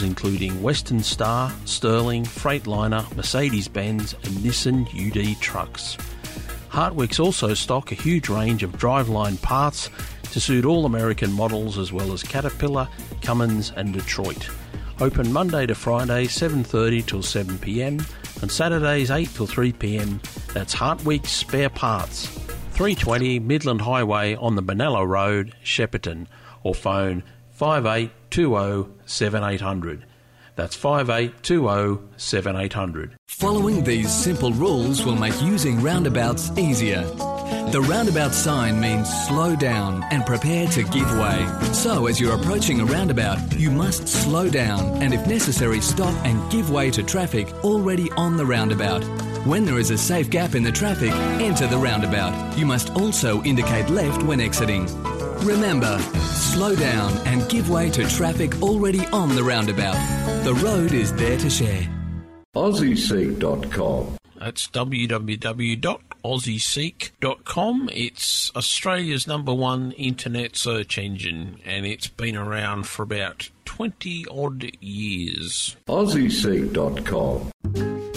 including Western Star, Sterling, Freightliner, Mercedes-Benz and Nissan UD trucks. Hartwick's also stock a huge range of driveline parts to suit all American models as well as Caterpillar, Cummins and Detroit. Open Monday to Friday 7:30 till 7pm and Saturdays 8 till 3pm. That's Hartwick's Spare Parts, 320 Midland Highway on the Benalla Road, Shepparton, or phone 5820 7800. That's 5820 7800. Following these simple rules will make using roundabouts easier. The roundabout sign means slow down and prepare to give way. So as you're approaching a roundabout, you must slow down and if necessary stop and give way to traffic already on the roundabout. When there is a safe gap in the traffic, enter the roundabout. You must also indicate left when exiting. Remember, slow down and give way to traffic already on the roundabout. The road is there to share. AussieSeek.com. That's www.aussieseek.com. It's Australia's #1 internet search engine, and it's been around for about 20 odd years. AussieSeek.com.